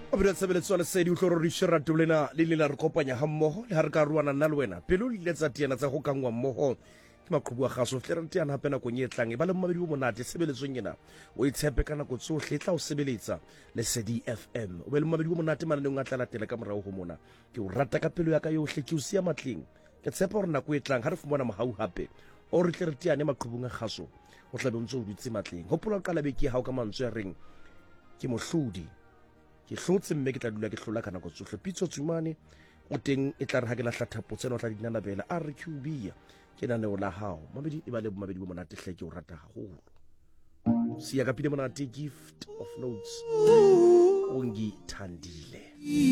Obere sebeletso le sedi utloro re shera tulena le la re kopanya ha mmoho le ha re ka ruana nna le wena pelo le tsa tiana tsa go kangwa mmoho ke maqhubu a gaso tle re tiana hape na go nyetlang e ba le mmabedi o monate sebeletsong yena o itshepe kana go tsohle tla o sebeletsa le Sedi FM o be le mmabedi o monate mananeng a tla latela ka morao ho mona ke o rata ka pelo ya ka yohle ke o sia matleng ke tshepa hore nako e tlang ha re fumana mohau hape o re tle re tiane maqhubung a gaso o tla be o ntse o dutse matleng hopola qala beke ya hao ka mantswe ya reng ke mohlodi ke hlotse mme ke tla dula ke hlola kana go tsohle pitso tsumane o teng e tla re ha ke la hlathapo tsena o tla dinanabela a re QB ke naneo la hao mabedi e ba le mabedi bo monate hle ke o rata haholo siya ka pile monate gift of notes o ngi thandile